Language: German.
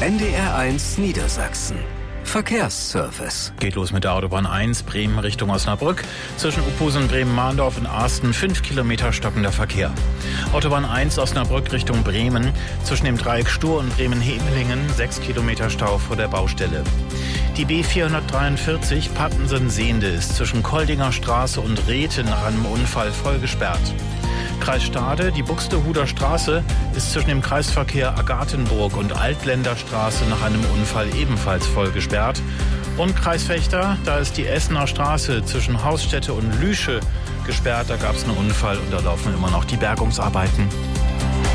NDR1 Niedersachsen. Verkehrsservice. Geht los mit der Autobahn 1, Bremen Richtung Osnabrück. Zwischen Uphusen, Bremen-Mahndorf und Asten 5 Kilometer stockender Verkehr. Autobahn 1 Osnabrück Richtung Bremen. Zwischen dem Dreieck Stur und Bremen-Hemelingen 6 Kilometer Stau vor der Baustelle. Die B443 Pattensen-Sehnde ist zwischen Koldinger Straße und Rehte nach einem Unfall voll gesperrt. Kreis Stade, die Buxtehuder Straße ist zwischen dem Kreisverkehr Agathenburg und Altländer Straße nach einem Unfall ebenfalls voll gesperrt. Und Kreis Vechta, da ist die Essener Straße zwischen Hausstätte und Lüsche gesperrt. Da gab es einen Unfall und da laufen immer noch die Bergungsarbeiten.